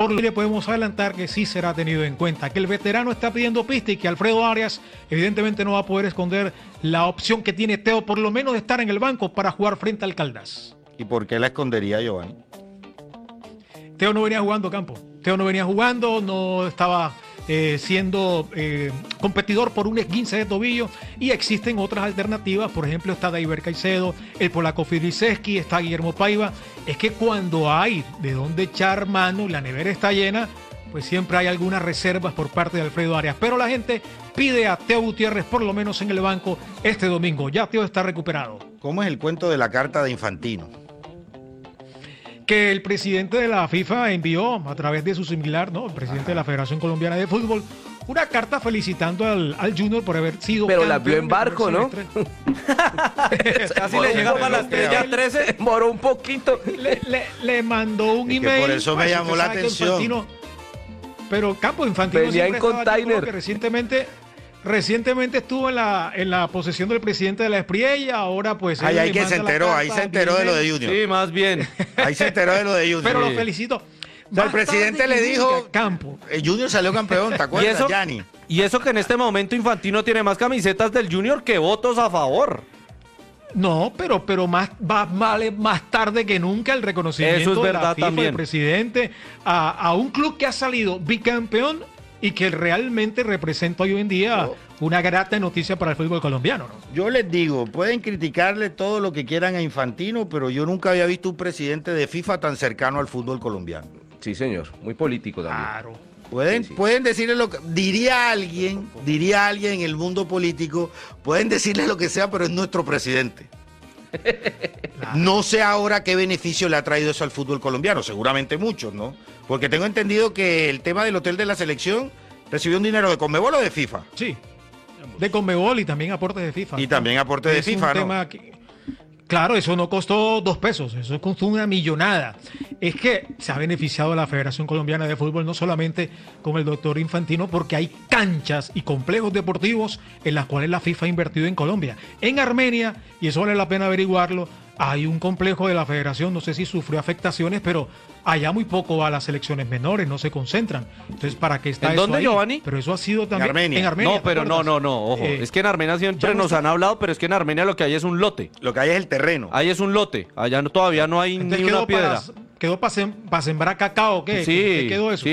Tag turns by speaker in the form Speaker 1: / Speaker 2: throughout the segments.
Speaker 1: por lo que le podemos adelantar que sí será tenido en cuenta, que el veterano está pidiendo pista y que Alfredo Arias evidentemente no va a poder esconder la opción que tiene Teo, por lo menos de estar en el banco para jugar frente al Caldas.
Speaker 2: ¿Y por qué la escondería, Giovanni?
Speaker 1: Teo no venía jugando, Campo. Teo no venía jugando, no estaba siendo competidor por un esguince de tobillo, y existen otras alternativas. Por ejemplo, está Deiber Caicedo, el polaco Filiszewski, está Guillermo Paiva. Es que cuando hay de dónde echar mano, la nevera está llena, pues siempre hay algunas reservas por parte de Alfredo Arias. Pero la gente pide a Teo Gutiérrez por lo menos en el banco este domingo. Ya Teo está recuperado.
Speaker 2: ¿Cómo es el cuento de la carta de Infantino?
Speaker 1: Que el presidente de la FIFA envió a través de su similar, ¿no? El presidente de la Federación Colombiana de Fútbol, una carta felicitando al Junior por haber sido
Speaker 3: pero la vio en barco, ¿no?
Speaker 4: Casi le llegaba a la estrella 13.
Speaker 3: Moró un poquito.
Speaker 1: Le mandó un email.
Speaker 2: Por eso me llamó la atención.
Speaker 1: Pero Campo Infantino
Speaker 3: venía en container.
Speaker 1: Que recientemente estuvo en la posesión del presidente de la Espriella, ahora pues...
Speaker 2: Ahí se enteró de lo de Junior.
Speaker 4: Sí, más bien.
Speaker 2: Ahí se enteró de lo de Junior.
Speaker 1: Pero lo felicito.
Speaker 2: O sea, el presidente le dijo,
Speaker 1: Campo.
Speaker 2: Junior salió campeón, ¿te acuerdas, Gianni?
Speaker 4: Y eso que en este momento Infantino tiene más camisetas del Junior que votos a favor.
Speaker 1: No, pero vale más tarde que nunca el reconocimiento
Speaker 4: eso es verdad,
Speaker 1: de la FIFA,
Speaker 4: también.
Speaker 1: del presidente a un club que ha salido bicampeón y que realmente representa hoy en día una grata noticia para el fútbol colombiano, ¿no?
Speaker 2: Yo les digo, pueden criticarle todo lo que quieran a Infantino, pero yo nunca había visto un presidente de FIFA tan cercano al fútbol colombiano.
Speaker 3: Sí, señor. Muy político también.
Speaker 1: Claro.
Speaker 2: Pueden decirle lo que... Diría alguien en el mundo político, pueden decirle lo que sea, pero es nuestro presidente. Claro. No sé ahora qué beneficio le ha traído eso al fútbol colombiano, seguramente muchos, ¿no? Porque tengo entendido que el tema del hotel de la selección recibió un dinero de Conmebol o de FIFA.
Speaker 1: Sí, de Conmebol y también aportes de FIFA.
Speaker 2: Y también aportes de FIFA, ¿no?
Speaker 1: Claro, eso no costó 2 pesos, eso costó una millonada. Es que se ha beneficiado la Federación Colombiana de Fútbol no solamente con el doctor Infantino, porque hay canchas y complejos deportivos en las cuales la FIFA ha invertido en Colombia. En Armenia, y eso vale la pena averiguarlo, hay un complejo de la Federación, no sé si sufrió afectaciones, pero allá muy poco va a las selecciones menores, no se concentran. Entonces, ¿para qué está
Speaker 4: ¿En
Speaker 1: eso
Speaker 4: dónde,
Speaker 1: ahí?
Speaker 4: Giovanni?
Speaker 1: Pero eso ha sido también
Speaker 2: En Armenia.
Speaker 4: No, pero no, ojo. Es que en Armenia siempre nos han hablado, pero es que en Armenia lo que hay es un lote.
Speaker 2: Lo que hay es el terreno.
Speaker 4: Ahí es un lote. Allá todavía no hay ni una piedra.
Speaker 1: ¿Quedó para sembrar cacao? ¿Qué?
Speaker 4: Sí,
Speaker 1: ¿Qué quedó eso?
Speaker 4: sí,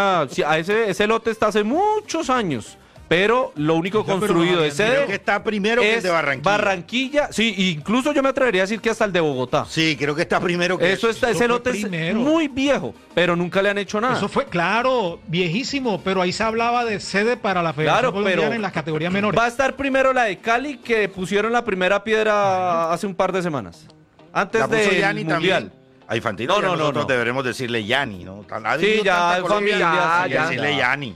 Speaker 4: ese lote está hace muchos años. Pero lo único construido de sede
Speaker 2: creo que está primero que el de Barranquilla.
Speaker 4: Barranquilla, sí, incluso yo me atrevería a decir que hasta el de Bogotá.
Speaker 2: Sí, creo que está primero que
Speaker 4: eso. Ese lote es muy viejo, pero nunca le han hecho nada.
Speaker 1: Eso fue, claro, viejísimo, pero ahí se hablaba de sede para la Federación Colombiana en las categorías menores.
Speaker 4: Va a estar primero la de Cali, que pusieron la primera piedra hace un par de semanas. Antes del Mundial.
Speaker 2: A Infantino nosotros deberemos decirle Yanni, ¿no?
Speaker 4: Sí, ya es familia.
Speaker 2: Ya decirle Yanni.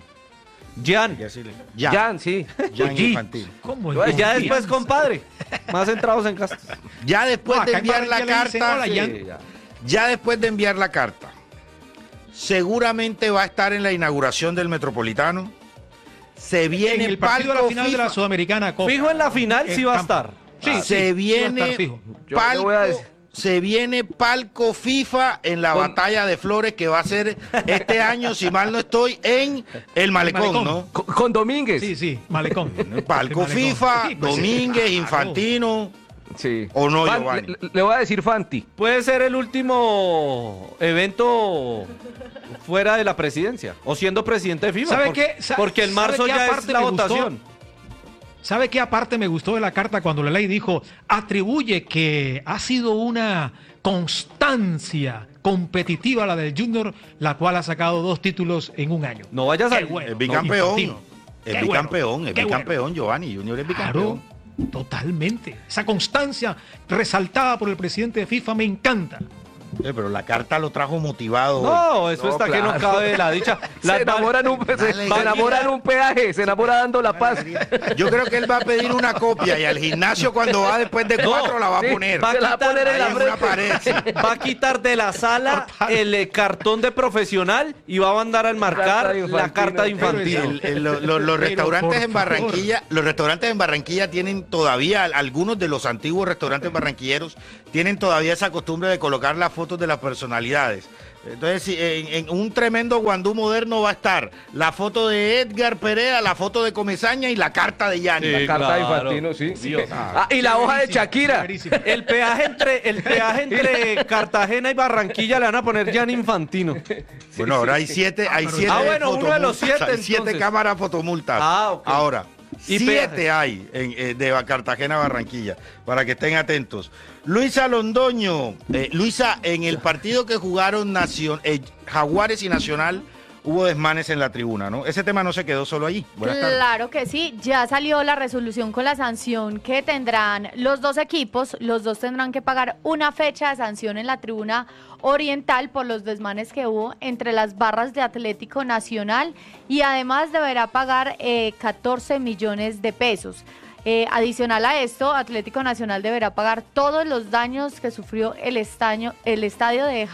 Speaker 3: Jan, sí.
Speaker 2: Jan Infantino.
Speaker 1: ¿Cómo?
Speaker 4: Ya después, compadre. Más centrados en casa.
Speaker 2: Ya después de enviar la carta. Ya después de enviar la carta, seguramente va a estar en la inauguración del Metropolitano. Se viene
Speaker 1: en el partido de la final de la Sudamericana Copa.
Speaker 4: Fijo en la final sí va a estar.
Speaker 1: Sí,
Speaker 2: se viene se viene palco FIFA en la batalla de Flores, que va a ser este año, si mal no estoy, en el Malecón, ¿no?
Speaker 3: Con Domínguez.
Speaker 1: Sí, Malecón.
Speaker 2: Palco FIFA, Domínguez, Infantino.
Speaker 3: Sí.
Speaker 2: ¿O no, Giovanni?
Speaker 3: Le voy a decir Fanti.
Speaker 4: Puede ser el último evento fuera de la presidencia o siendo presidente de FIFA.
Speaker 1: ¿Sabe qué?
Speaker 4: Porque en marzo ya es la votación.
Speaker 1: ¿Sabe qué aparte me gustó de la carta cuando la ley dijo, atribuye que ha sido una constancia competitiva la del Junior, la cual ha sacado 2 títulos en un año?
Speaker 4: No vayas a...
Speaker 2: El bicampeón. Es bicampeón, Giovanni. Junior es bicampeón.
Speaker 1: Claro, totalmente. Esa constancia resaltada por el presidente de FIFA me encanta.
Speaker 2: Pero la carta lo trajo motivado.
Speaker 4: No, eso está claro. Que no cabe de la dicha.
Speaker 3: Se enamoran un peaje, se enamora dando la paz.
Speaker 2: Yo creo que él va a pedir una copia y al gimnasio cuando va después de 4 la va a poner.
Speaker 4: Va
Speaker 2: a
Speaker 4: poner en
Speaker 2: la pared. Sí.
Speaker 4: Va a quitar de la sala el cartón de profesional y va a mandar a enmarcar la carta de Infantino.
Speaker 2: Los restaurantes en Barranquilla tienen todavía, algunos de los antiguos restaurantes barranquilleros tienen todavía esa costumbre de colocar la foto fotos de las personalidades. Entonces, en un tremendo guandú moderno va a estar la foto de Edgar Perea, la foto de Comesaña y la carta de Yanni.
Speaker 3: La carta de Infantino, sí. Y la hoja de Shakira.
Speaker 4: El peaje entre Cartagena y Barranquilla le van a poner Gianni Infantino.
Speaker 2: Bueno, ahora hay siete
Speaker 4: bueno, uno de los 7
Speaker 2: hay 7
Speaker 4: entonces.
Speaker 2: cámaras fotomultas.
Speaker 4: Ok.
Speaker 2: Ahora,
Speaker 4: Y
Speaker 2: 7
Speaker 4: peajes.
Speaker 2: hay de Cartagena a Barranquilla, para que estén atentos. Luisa Londoño, Luisa, en el partido que jugaron Jaguares y Nacional, hubo desmanes en la tribuna, ¿no? Ese tema no se quedó solo allí. Buenas tardes.
Speaker 5: Claro que sí, ya salió la resolución con la sanción que tendrán los dos equipos. Los dos tendrán que pagar una fecha de sanción en la tribuna oriental por los desmanes que hubo entre las barras de Atlético Nacional y además deberá pagar 14 millones de pesos. Adicional a esto, Atlético Nacional deberá pagar todos los daños que sufrió el estadio de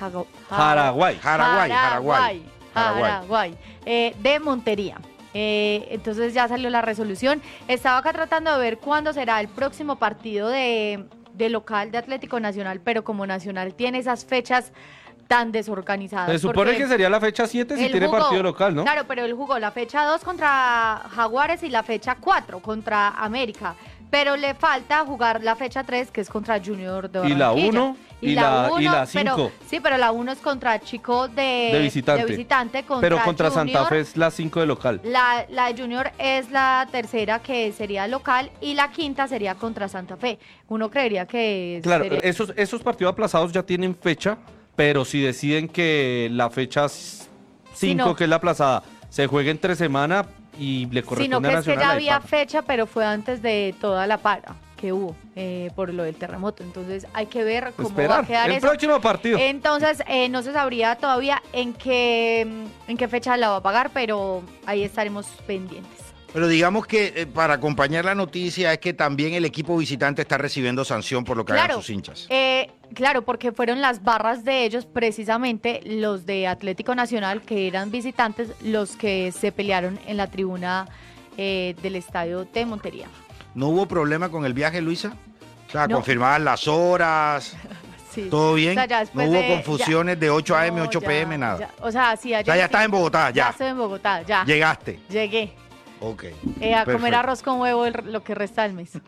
Speaker 5: Paraguay, de Montería. Entonces ya salió la resolución. Estaba acá tratando de ver cuándo será el próximo partido de local de Atlético Nacional, pero como Nacional tiene esas fechas tan desorganizadas.
Speaker 4: Se supone que sería la fecha 7 si tiene partido local, ¿no?
Speaker 5: Claro, pero él jugó la fecha 2 contra Jaguares y la fecha 4 contra América. Pero le falta jugar la fecha 3, que es contra Junior de Barranquilla.
Speaker 4: Y la 1 y la 5.
Speaker 5: Sí, pero la 1 es contra Chico de visitante
Speaker 4: pero contra
Speaker 5: Junior.
Speaker 4: Santa Fe es la 5 de local.
Speaker 5: La de Junior es la tercera, que sería local, y la quinta sería contra Santa Fe. Uno creería que...
Speaker 4: Claro, esos partidos aplazados ya tienen fecha, pero si deciden que la fecha 5, que es la aplazada, se juegue entre semana y le corresponde
Speaker 5: sino que
Speaker 4: a
Speaker 5: es que
Speaker 4: Nacional,
Speaker 5: ya
Speaker 4: ahí
Speaker 5: había
Speaker 4: paga.
Speaker 5: fecha, pero fue antes de toda la para que hubo por lo del terremoto. Entonces hay que ver cómo va a quedar
Speaker 4: el
Speaker 5: eso.
Speaker 4: próximo partido.
Speaker 5: Entonces no se sabría todavía en qué fecha la va a pagar, pero ahí estaremos pendientes.
Speaker 2: Pero digamos que para acompañar la noticia es que también el equipo visitante está recibiendo sanción por lo que hagan sus hinchas.
Speaker 5: Claro, porque fueron las barras de ellos, precisamente los de Atlético Nacional, que eran visitantes, los que se pelearon en la tribuna del estadio de Montería.
Speaker 2: ¿No hubo problema con el viaje, Luisa? O sea,
Speaker 5: No.
Speaker 2: confirmadas las horas,
Speaker 5: Sí.
Speaker 2: ¿todo bien?
Speaker 5: O sea, ya
Speaker 2: No
Speaker 5: después
Speaker 2: hubo confusiones de 8 a.m.,
Speaker 5: No,
Speaker 2: 8 p.m., nada.
Speaker 5: ya. O sea, sí, ayer.
Speaker 2: O sea, ya estás en Bogotá, ya.
Speaker 5: Ya estoy en Bogotá, ya.
Speaker 2: Llegaste.
Speaker 5: Llegué.
Speaker 2: Ok.
Speaker 5: A comer arroz con huevo lo que resta del mes.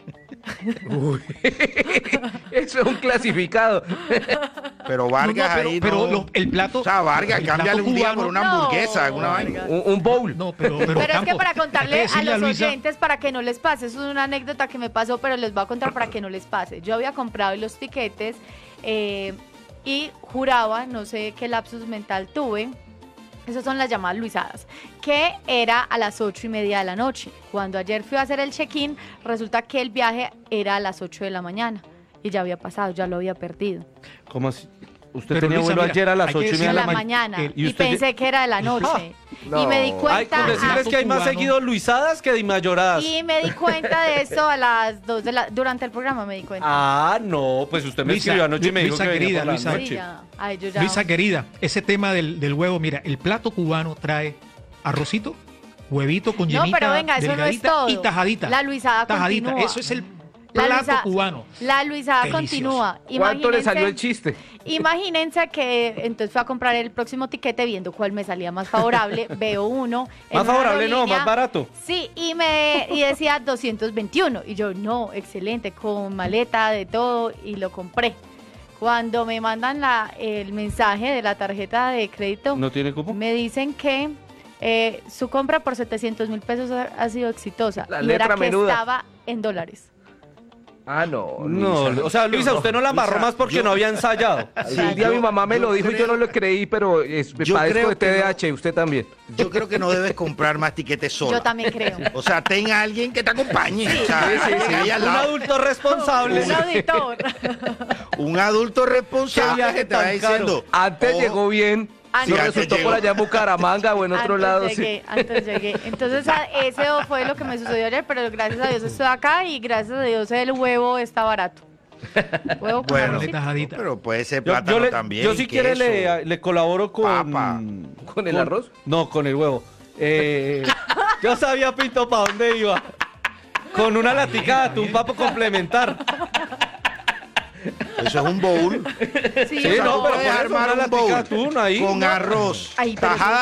Speaker 3: Eso es un clasificado.
Speaker 2: Pero Vargas ahí no.
Speaker 1: El plato.
Speaker 2: O sea, Vargas,
Speaker 1: el
Speaker 2: cámbiale
Speaker 1: plato
Speaker 2: un día
Speaker 1: cubano.
Speaker 2: por una hamburguesa, alguna vaina.
Speaker 3: Un bowl.
Speaker 1: No, pero
Speaker 5: Pero es que
Speaker 1: Campo,
Speaker 5: para
Speaker 1: hay que
Speaker 5: contarle a
Speaker 1: decirle
Speaker 5: los
Speaker 1: Luisa,
Speaker 5: oyentes, para que no les pase, eso es una anécdota que me pasó, pero les voy a contar para que no les pase. Yo había comprado los tiquetes y juraba, no sé qué lapsus mental tuve, esas son las llamadas luisadas, que era a las 8:30 de la noche. Cuando ayer fui a hacer el check-in, resulta que el viaje era a las 8 de la mañana y ya había pasado, ya lo había perdido.
Speaker 4: ¿Cómo así? Usted
Speaker 1: Pero
Speaker 4: tenía
Speaker 1: Luisa,
Speaker 4: vuelo
Speaker 1: mira,
Speaker 4: ayer a las
Speaker 1: hay que
Speaker 4: 8:30
Speaker 5: De
Speaker 4: de
Speaker 5: la
Speaker 4: la
Speaker 5: mañana
Speaker 4: ¿Y
Speaker 5: y
Speaker 4: usted
Speaker 5: pensé que era de la noche. Y me di
Speaker 3: No.
Speaker 4: Ay,
Speaker 5: cuenta...
Speaker 4: con decirles que hay más
Speaker 1: cubano.
Speaker 4: seguido luisadas que de mayoradas.
Speaker 5: Y me di cuenta de eso a las 2 durante el programa me di cuenta.
Speaker 4: Ah, no, pues usted me
Speaker 1: Luisa,
Speaker 4: escribió anoche y me dijo
Speaker 1: Luisa
Speaker 4: que venía
Speaker 1: querida,
Speaker 4: por la
Speaker 1: Luisa.
Speaker 4: noche.
Speaker 5: Sí, ya. Ay, yo ya.
Speaker 1: Luisa querida, ese tema del huevo, mira, el plato cubano trae arrocito, huevito con
Speaker 5: No,
Speaker 1: yemita
Speaker 5: pero venga, eso no es
Speaker 1: delgadita
Speaker 5: todo.
Speaker 1: y tajadita.
Speaker 5: La luisada
Speaker 1: tajadita.
Speaker 5: continúa.
Speaker 1: Eso es el
Speaker 5: La
Speaker 1: plato
Speaker 5: luisa-
Speaker 1: cubano.
Speaker 5: La luisada
Speaker 1: Delicioso.
Speaker 5: continúa.
Speaker 3: ¿Cuánto le
Speaker 5: Imagínense-
Speaker 3: salió el chiste?
Speaker 5: Imagínense que entonces fui a comprar el próximo tiquete viendo cuál me salía más favorable. Veo uno. en
Speaker 4: Más
Speaker 5: una
Speaker 4: favorable no,
Speaker 5: aerolínea.
Speaker 4: más barato.
Speaker 5: Sí, y decía 221. Y yo, no, excelente, con maleta, de todo, y lo compré. Cuando me mandan el mensaje de la tarjeta de crédito,
Speaker 4: ¿No tiene cupo?
Speaker 5: me dicen que su compra por 700.000 pesos ha sido exitosa.
Speaker 3: La
Speaker 5: y
Speaker 3: letra
Speaker 5: era que
Speaker 3: menuda.
Speaker 5: estaba en dólares.
Speaker 3: Ah, no.
Speaker 4: No,
Speaker 3: Luisa.
Speaker 4: o sea, Luisa, usted no la amarró
Speaker 2: Luisa,
Speaker 4: más porque no había ensayado.
Speaker 3: Sí, un día mi mamá me lo dijo y yo no lo creí, pero
Speaker 2: yo
Speaker 3: padezco
Speaker 2: creo
Speaker 3: de
Speaker 2: que no.
Speaker 3: TDAH, usted también.
Speaker 2: Yo creo que no debes comprar más tiquetes sola.
Speaker 5: Yo también creo.
Speaker 2: O sea, ten a alguien que te acompañe. O sea, que vaya al
Speaker 4: Un
Speaker 2: lado.
Speaker 4: adulto responsable.
Speaker 5: Un auditor.
Speaker 2: Un adulto
Speaker 4: Qué
Speaker 2: responsable
Speaker 4: viaje
Speaker 2: que te va
Speaker 4: tan caro.
Speaker 2: diciendo.
Speaker 3: Antes
Speaker 2: "Ojo,
Speaker 3: llegó bien,
Speaker 5: Antes
Speaker 3: no
Speaker 2: antes
Speaker 3: resultó
Speaker 2: llegó.
Speaker 3: por allá en Bucaramanga o en otro lado. Sí.
Speaker 5: Antes llegué. Entonces, ese fue lo que me sucedió ayer, pero gracias a Dios estoy acá y gracias a Dios el huevo está barato. Huevo con
Speaker 2: Bueno,
Speaker 5: arrocito.
Speaker 1: tajadita.
Speaker 2: pero puede ser plátano también.
Speaker 4: yo si quiere
Speaker 2: queso.
Speaker 4: le colaboro con...
Speaker 2: Papa.
Speaker 3: ¿Con el arroz?
Speaker 4: No, con el huevo. Yo sabía, Pinto, para dónde iba. Con una latica de atún para complementar.
Speaker 2: Eso es un bowl.
Speaker 5: Sí,
Speaker 4: Sí,
Speaker 5: eso
Speaker 4: no, pero
Speaker 2: puedes
Speaker 4: puedes
Speaker 2: armar
Speaker 4: armar
Speaker 2: un bowl
Speaker 4: atún ahí.
Speaker 2: con arroz,
Speaker 5: Ay, pero
Speaker 2: tajada